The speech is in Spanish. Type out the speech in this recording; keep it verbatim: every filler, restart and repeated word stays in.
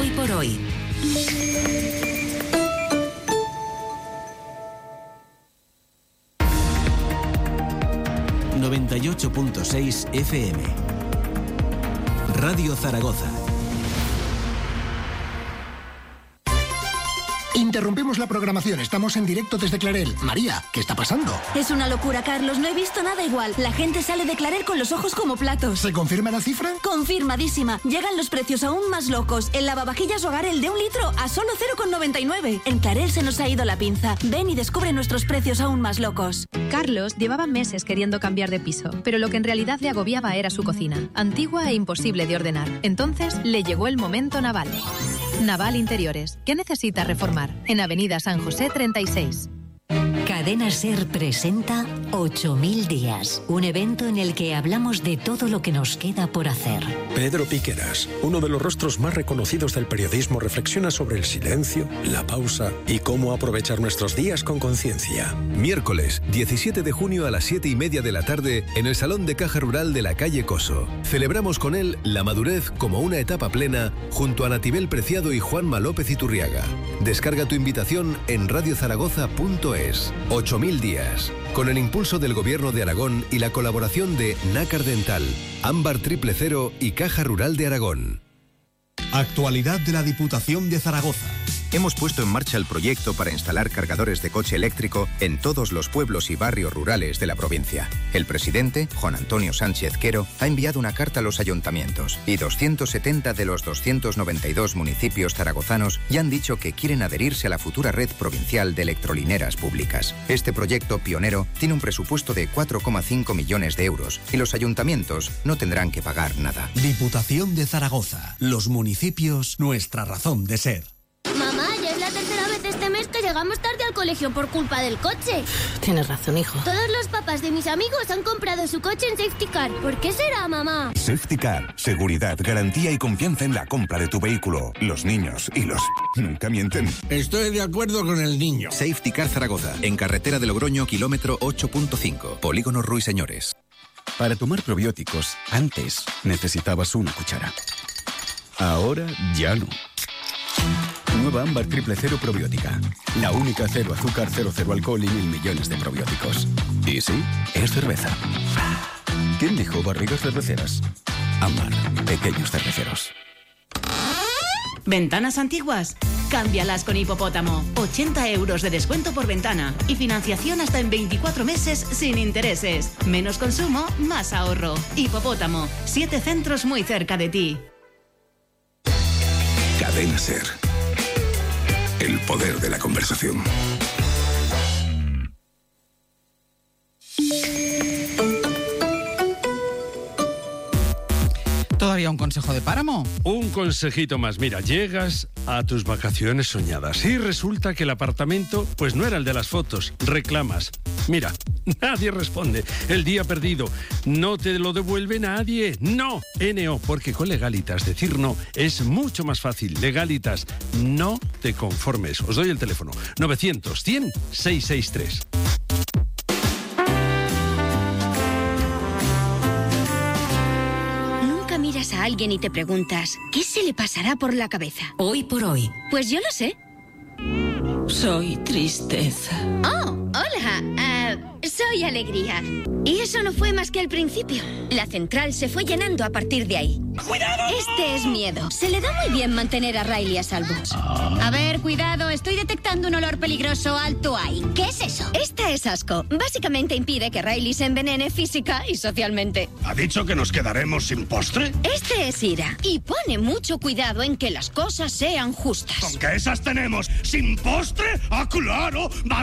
Hoy por hoy. noventa y ocho punto seis F M. Radio Zaragoza. Interrumpimos la programación, estamos en directo desde Clarel. María, ¿qué está pasando? Es una locura, Carlos, no he visto nada igual. La gente sale de Clarel con los ojos como platos. ¿Se confirma la cifra? Confirmadísima. Llegan los precios aún más locos. El lavavajillas hogar, el de un litro, a solo cero coma noventa y nueve. En Clarel se nos ha ido la pinza. Ven y descubre nuestros precios aún más locos. Carlos llevaba meses queriendo cambiar de piso, pero lo que en realidad le agobiaba era su cocina, antigua e imposible de ordenar. Entonces le llegó el momento Naval. Naval Interiores. ¿Qué necesita reformar? En Avenida San José treinta y seis. Cadena SER presenta ocho mil días, un evento en el que hablamos de todo lo que nos queda por hacer. Pedro Piqueras, uno de los rostros más reconocidos del periodismo, reflexiona sobre el silencio, la pausa y cómo aprovechar nuestros días con conciencia. Miércoles, diecisiete de junio a las siete y media de la tarde en el Salón de Caja Rural de la calle Coso. Celebramos con él la madurez como una etapa plena junto a Natibel Preciado y Juanma López Iturriaga. Descarga tu invitación en radio zaragoza punto es. ocho mil días. Con el impulso del Gobierno de Aragón y la colaboración de Nácar Dental, Ámbar Triple Cero y Caja Rural de Aragón. Actualidad de la Diputación de Zaragoza. Hemos puesto en marcha el proyecto para instalar cargadores de coche eléctrico en todos los pueblos y barrios rurales de la provincia. El presidente, Juan Antonio Sánchez Quero, ha enviado una carta a los ayuntamientos y doscientos setenta de los doscientos noventa y dos municipios zaragozanos ya han dicho que quieren adherirse a la futura red provincial de electrolineras públicas. Este proyecto pionero tiene un presupuesto de cuatro coma cinco millones de euros y los ayuntamientos no tendrán que pagar nada. Diputación de Zaragoza. Los municipios, nuestra razón de ser. Mamá, ya es la tercera vez este mes que llegamos tarde al colegio por culpa del coche. Tienes razón, hijo. Todos los papás de mis amigos han comprado su coche en Safety Car. ¿Por qué será, mamá? Safety Car. Seguridad, garantía y confianza en la compra de tu vehículo. Los niños y los... nunca mienten. Estoy de acuerdo con el niño. Safety Car Zaragoza. En carretera de Logroño, kilómetro ocho punto cinco. Polígono Ruiseñores. Para tomar probióticos, antes necesitabas una cuchara. Ahora ya no. Nueva Ámbar Triple Cero Probiótica. La única cero azúcar, cero, cero alcohol y mil millones de probióticos. Y sí, es cerveza. ¿Quién dijo barrigas cerveceras? Ámbar, pequeños cerveceros. ¿Ventanas antiguas? Cámbialas con Hipopótamo. ochenta euros de descuento por ventana. Y financiación hasta en veinticuatro meses sin intereses. Menos consumo, más ahorro. Hipopótamo. Siete centros muy cerca de ti. Cadena SER. El poder de la conversación. ¿Todavía un consejo de páramo? Un consejito más. Mira, llegas a tus vacaciones soñadas y resulta que el apartamento pues no era el de las fotos. Reclamas. Mira, nadie responde. El día perdido. No te lo devuelve nadie. No. N O, porque con Legalitas decir no es mucho más fácil. Legalitas, no te conformes. Os doy el teléfono. novecientos, cien, seiscientos sesenta y tres. Miras a alguien y te preguntas, ¿qué se le pasará por la cabeza? Hoy por hoy. Pues yo lo sé. Soy tristeza. Oh, hola. Uh, soy alegría. Y eso no fue más que el principio. La central se fue llenando a partir de ahí. ¡Cuidado! Este es miedo. Se le da muy bien mantener a Riley a salvo. A ver, cuidado. Estoy detectando un olor peligroso alto ahí. ¿Qué es eso? Esta es asco. Básicamente impide que Riley se envenene física y socialmente. ¿Ha dicho que nos quedaremos sin postre? Este es ira. Y pone mucho cuidado en que las cosas sean justas. ¿Con qué esas tenemos? ¿Sin postre? ¡Ah, claro!